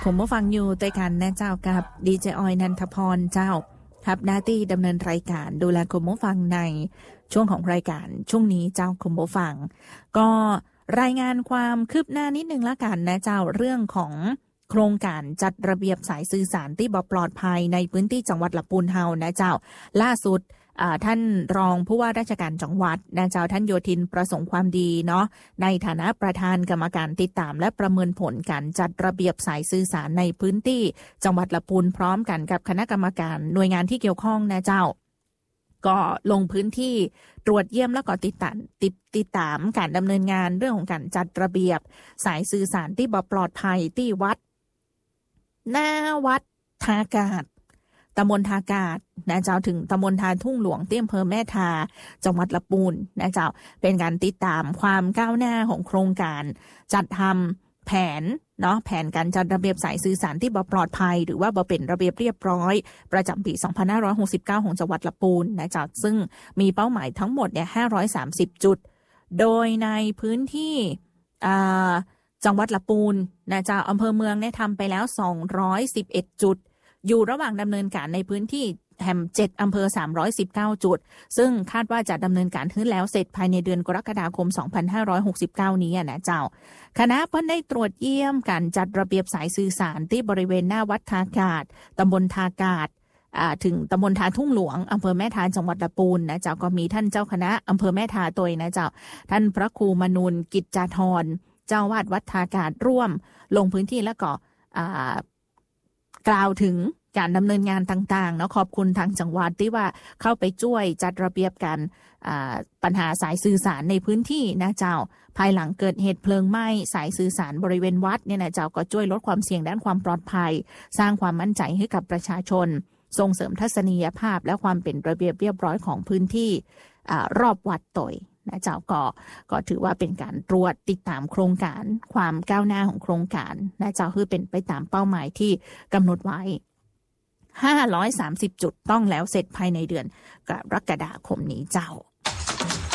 ผมมาฟังอยู่ด้วยกันนะเจ้ากับดีเจออยนันทพรเจ้าครับหน้าที่ดำเนินรายการดูแลคุณผู้ฟังในช่วงของรายการช่วงนี้เจ้าคุณผู้ฟังก็รายงานความคืบหน้านิดนึงละกันนะเจ้าเรื่องของโครงการจัดระเบียบสายสื่อสารที่บ่ปลอดภัยในพื้นที่จังหวัดลำพูนเฮานะเจ้าล่าสุดท่านรองผู้ว่าราชการจังหวัดนะเจ้าท่านโยธินประสงค์ความดีเนาะในฐานะประธานกรรมการติดตามและประเมินผลการจัดระเบียบสายสื่อสารในพื้นที่จังหวัดลำพูนพร้อมกันกับคณะกรรมการหน่วยงานที่เกี่ยวข้องนะเจ้าก็ลงพื้นที่ตรวจเยี่ยมแล้วก็ติดตามการดำเนินงานเรื่องของการจัดระเบียบสายสื่อสารที่บ่ปลอดภัยที่วัดหน้าวัดทากาศตำบลทากาศนะเจ้าถึงตำบลทาทุ่งหลวงที่อำเภอแม่ทาจังหวัดลำพูนนะเจ้าเป็นการติดตามความก้าวหน้าของโครงการจัดทำแผนการจัดระเบียบสายสื่อสารที่บ่ปลอดภัยหรือว่าบ่เป็นระเบียบเรียบร้อยประจำปี2569ของจังหวัดลำพูนนะเจ้าซึ่งมีเป้าหมายทั้งหมดเนี่ย530จุดโดยในพื้นที่จังหวัดลำพูนนะเจ้าอำเภอเมืองได้ทำไปแล้ว211จุดอยู่ระหว่างดำเนินการในพื้นที่แห่ม7อำเภอ319จุดซึ่งคาดว่าจะดำเนินการขึ้นแล้วเสร็จภายในเดือนกรกฎาคม2569นี้นะเจ้าคณะเพิ่นได้ตรวจเยี่ยมการจัดระเบียบสายสื่อสารที่บริเวณหน้าวัดทากาศตำบลทากาศถึงตำบลทาทุ่งหลวงอำเภอแม่ทาจังหวัดลำพูนนะเจ้าก็มีท่านเจ้าคณะอำเภอแม่ทาตัวนะเจ้าท่านพระครูมนูลกิจจาธรเจ้าวาดวัดทากาศร่วมลงพื้นที่แล้วก็กล่าวถึงการดำเนินงานต่างๆเนาะขอบคุณทางจังหวัดที่ว่าเข้าไปช่วยจัดระเบียบการปัญหาสายสื่อสารในพื้นที่นะเจ้าภายหลังเกิดเหตุเพลิงไหม้สายสื่อสารบริเวณวัดเนี่ยนะเจ้าก็ช่วยลดความเสี่ยงด้านความปลอดภัยสร้างความมั่นใจให้กับประชาชนส่งเสริมทัศนียภาพและความเป็นระเบียบเรียบร้อยของพื้นที่รอบวัดตยนะเจ้าก็ถือว่าเป็นการตรวจติดตามโครงการความก้าวหน้าของโครงการนะเจ้าคือเป็นไปตามเป้าหมายที่กำหนดไว้530จุดต้องแล้วเสร็จภายในเดือนกรกฎาคมนี้เจ้า